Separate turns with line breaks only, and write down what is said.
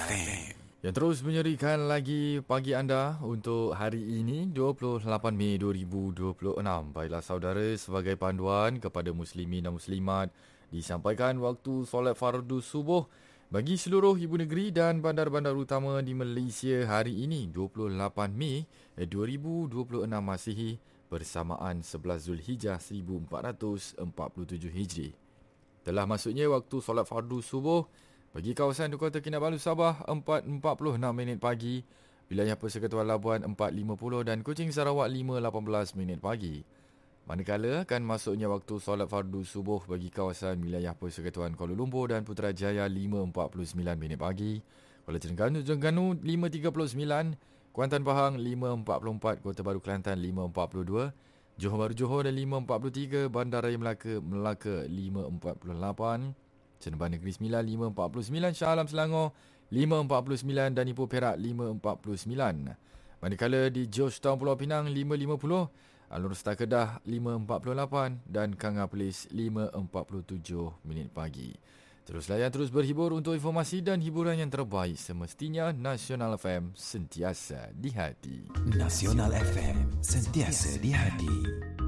FM.
Yang terus menyerikan lagi pagi anda untuk hari ini 28 Mei 2026. Baiklah saudara, sebagai panduan kepada muslimin dan muslimat, disampaikan waktu solat fardu subuh bagi seluruh ibu negeri dan bandar-bandar utama di Malaysia hari ini 28 Mei 2026 Masihi bersamaan 11 Zulhijjah 1447 Hijri. Telah masuknya waktu solat fardu subuh bagi kawasan di Kota Kinabalu Sabah 4.46 pagi, wilayah Persekutuan Labuan 4.50 dan Kuching Sarawak 5.18 pagi. Manakala akan masuknya waktu solat fardu subuh bagi kawasan wilayah Persekutuan Kuala Lumpur dan Putrajaya 5.49 pagi, Kuala Terengganu 5.39, Kuantan Pahang 5.44, Kota Baru Kelantan 5.42, Johor Bahru Johor dan 5.43, Bandaraya Melaka 5.48, Seremban Negeri Sembilan 5.49, Shah Alam Selangor 5.49 dan Ipoh Perak 5.49. Manakala di Georgetown Pulau Pinang 5.50, Alor Star Kedah 5.48 dan Kanga Perlis 5.47 pagi. Terus layan, terus berhibur untuk informasi dan hiburan yang terbaik semestinya Nasional FM sentiasa di hati.
Nasional FM sentiasa di hati.